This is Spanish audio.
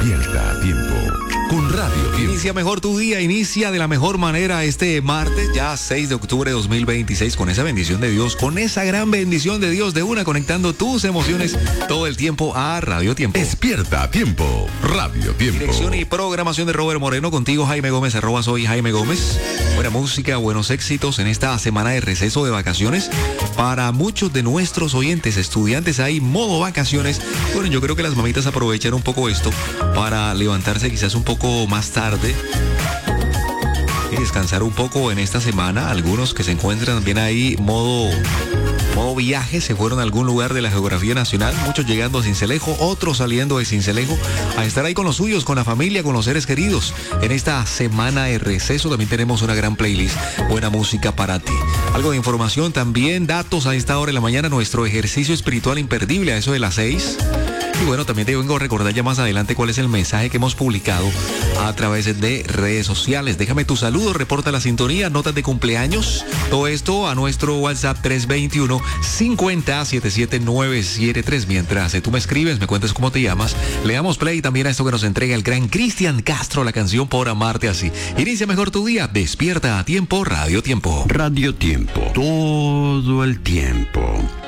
Despierta a tiempo con Radio Tiempo. Inicia mejor tu día, inicia de la mejor manera este martes, ya 6 de octubre de 2026, con esa bendición de Dios, con esa gran bendición de Dios de una, conectando tus emociones todo el tiempo a Radio Tiempo. Despierta a tiempo, Radio Tiempo. Dirección y programación de Robert Moreno, contigo Jaime Gómez, @soy Jaime Gómez. Buena música, buenos éxitos en esta semana de receso de vacaciones. Para muchos de nuestros oyentes, estudiantes, hay modo vacaciones. Bueno, yo creo que las mamitas aprovechan un poco esto para levantarse quizás un poco más tarde y descansar un poco en esta semana. Algunos que se encuentran también ahí modo viaje, se fueron a algún lugar de la geografía nacional, muchos llegando a Sincelejo, otros saliendo de Sincelejo a estar ahí con los suyos, con la familia, con los seres queridos. En esta semana de receso también tenemos una gran playlist, buena música para ti. Algo de información también, datos a esta hora de la mañana, nuestro ejercicio espiritual imperdible a eso de las 6. Y bueno, también te vengo a recordar ya más adelante cuál es el mensaje que hemos publicado a través de redes sociales. Déjame tu saludo, reporta la sintonía, notas de cumpleaños, todo esto a nuestro WhatsApp 321-50-77973. Mientras tú me escribes, me cuentas cómo te llamas, le damos play también a esto que nos entrega el gran Cristian Castro, la canción Por Amarte Así. Inicia mejor tu día, despierta a tiempo, Radio Tiempo. Radio Tiempo, todo el tiempo.